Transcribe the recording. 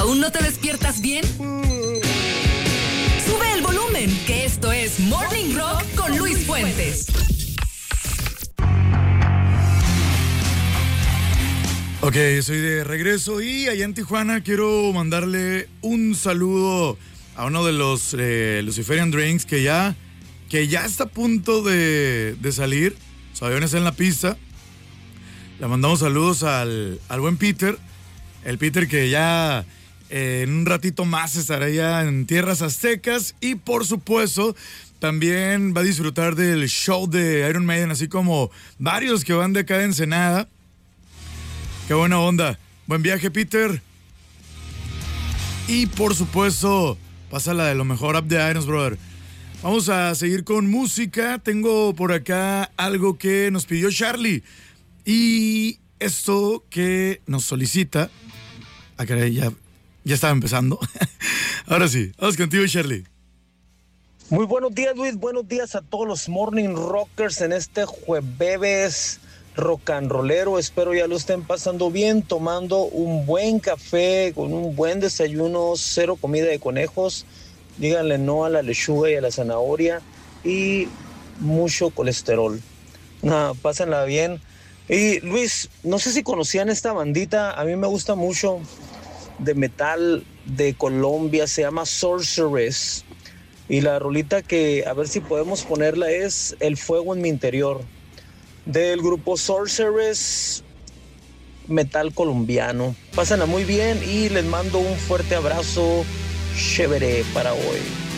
¿Aún no te despiertas bien? Sube el volumen, que esto es Morning Rock con Luis Fuentes. Ok, soy de regreso y allá en Tijuana quiero mandarle un saludo a uno de los Luciferian Drinks que ya está a punto de salir. Su avión está en la pista. Le mandamos saludos al buen Peter. El Peter que ya en un ratito más estará ya en tierras aztecas. Y por supuesto también va a disfrutar del show de Iron Maiden, así como varios que van de acá de Ensenada. Qué buena onda. Buen viaje, Peter. Y por supuesto, pasa la de lo mejor up de Irons, brother. Vamos a seguir con música. Tengo por acá algo que nos pidió Charlie. Y esto que nos solicita. Ah, caray, ya estaba empezando. Ahora sí, vamos contigo, Charlie. Muy buenos días, Luis. Buenos días a todos los Morning Rockers en este jueves rock and rollero. Espero ya lo estén pasando bien, tomando un buen café, con un buen desayuno, cero comida de conejos. Díganle no a la lechuga y a la zanahoria y mucho colesterol. Nada, pásenla bien. Y Luis, no sé si conocían esta bandita, a mí me gusta mucho, de metal de Colombia, se llama Sorceress. Y la rolita que a ver si podemos ponerla es El fuego en mi interior, del grupo Sorceress, metal colombiano. Pásenla muy bien y les mando un fuerte abrazo chévere para hoy.